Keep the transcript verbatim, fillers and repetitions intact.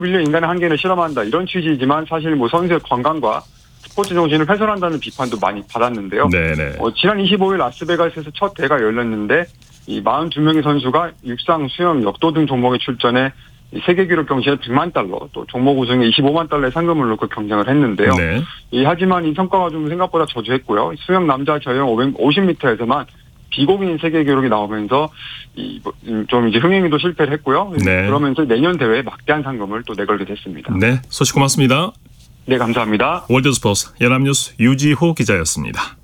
물론 인간의 한계를 실험한다 이런 취지이지만 사실 뭐 선수의 건강과 스포츠 정신을 훼손한다는 비판도 많이 받았는데요. 네네. 어, 지난 이십오일 라스베가스에서 첫 대가 열렸는데 이 사십이 명의 선수가 육상, 수영, 역도 등 종목에 출전해 세계 기록 경신에 백만 달러, 또 종목 우승에 이십오만 달러의 상금을 놓고 경쟁을 했는데요. 네. 이, 하지만 이 성과가 좀 생각보다 저조했고요. 수영 남자 저영 오십 미터에서만 비공인 세계 기록이 나오면서 이 좀 이제 흥행에도 실패를 했고요. 네. 그러면서 내년 대회에 막대한 상금을 또 내걸게 됐습니다. 네, 소식 고맙습니다. 네, 감사합니다. 월드스포츠 연합뉴스 유지호 기자였습니다.